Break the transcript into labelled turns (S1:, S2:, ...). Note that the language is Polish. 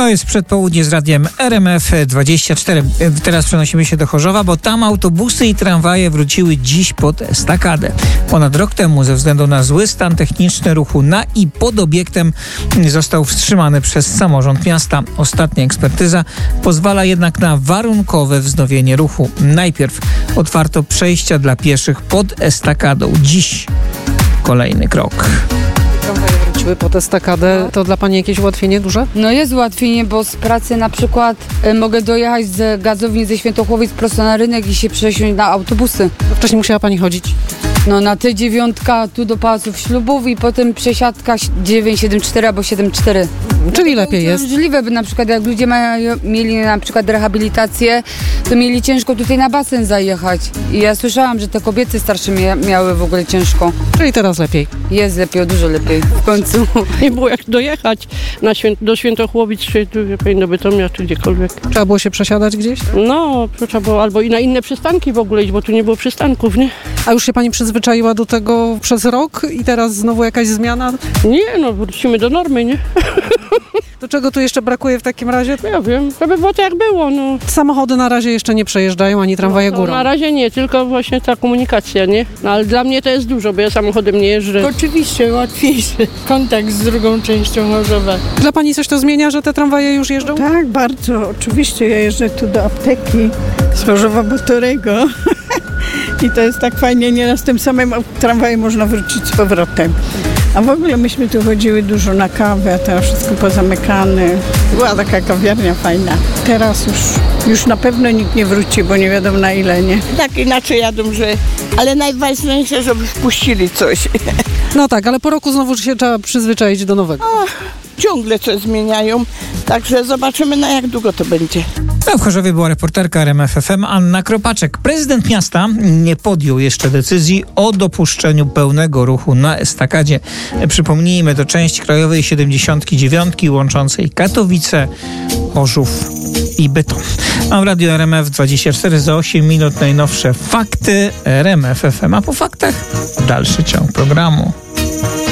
S1: jest przedpołudnie z radiem RMF24. Teraz przenosimy się do Chorzowa, bo tam autobusy i tramwaje wróciły dziś pod estakadę. Ponad rok temu ze względu na zły stan techniczny ruchu na i pod obiektem został wstrzymany przez samorząd miasta. Ostatnia ekspertyza pozwala jednak na warunkowe wznowienie ruchu. Najpierw otwarto przejścia dla pieszych pod estakadą. Dziś kolejny krok.
S2: Tramwaje wróciły pod estakadę. To dla Pani jakieś ułatwienie duże?
S3: No jest ułatwienie, bo z pracy na przykład mogę dojechać z gazowni ze Świętochłowic prosto na rynek i się przesiąść na autobusy.
S2: Wcześniej musiała Pani chodzić.
S3: No na T9 tu do Pałaców Ślubów i potem przesiadka 974 albo 74.
S2: Czyli lepiej jest.
S3: Możliwe, by na przykład jak ludzie mieli na przykład rehabilitację, to mieli ciężko tutaj na basen zajechać. I ja słyszałam, że te kobiety starsze miały w ogóle ciężko.
S2: Czyli teraz lepiej.
S3: Jest lepiej, dużo lepiej w końcu.
S4: Nie było jak dojechać do Świętochłowic, czy do Bytomia, czy gdziekolwiek.
S2: Trzeba było się przesiadać gdzieś?
S4: No, trzeba było albo i na inne przystanki w ogóle iść, bo tu nie było przystanków, nie?
S2: A już się Pani przyzwyczaiła do tego przez rok i teraz znowu jakaś zmiana?
S4: Nie, no wrócimy do normy, nie?
S2: Do czego tu jeszcze brakuje w takim razie?
S4: Ja wiem, żeby było tak jak było, no.
S2: Samochody na razie jeszcze nie przejeżdżają, ani tramwaje górą.
S4: Na razie nie, tylko właśnie ta komunikacja, nie? No ale dla mnie to jest dużo, bo ja samochodem nie jeżdżę.
S5: Oczywiście, łatwiejszy kontakt z drugą częścią Chorzowa.
S2: Dla Pani coś to zmienia, że te tramwaje już jeżdżą?
S5: Tak, bardzo. Oczywiście, ja jeżdżę tu do apteki z Chorzowa Batorego. I to jest tak fajnie, nieraz tym samym tramwajem można wrócić z powrotem. A w ogóle myśmy tu chodziły dużo na kawę, a teraz wszystko pozamykane. Była taka kawiarnia fajna. Teraz już na pewno nikt nie wróci, bo nie wiadomo na ile, nie?
S6: Tak inaczej jadą, ale najważniejsze, żeby wpuścili coś.
S2: No tak, ale po roku znowu się trzeba przyzwyczaić do nowego.
S6: Ciągle coś zmieniają, także zobaczymy, na jak długo to będzie.
S1: A w Chorzowie była reporterka RMF FM Anna Kropaczek. Prezydent miasta nie podjął jeszcze decyzji o dopuszczeniu pełnego ruchu na estakadzie. Przypomnijmy, to część krajowej 79 łączącej Katowice, Chorzów i Bytom. Mam w radiu RMF24 za 8 minut najnowsze fakty RMF FM, a po faktach dalszy ciąg programu.